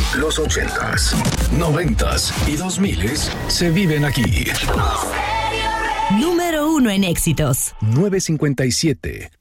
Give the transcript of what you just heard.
Los 80s, 90s y 2000s se viven aquí. Número 1 en éxitos. 957.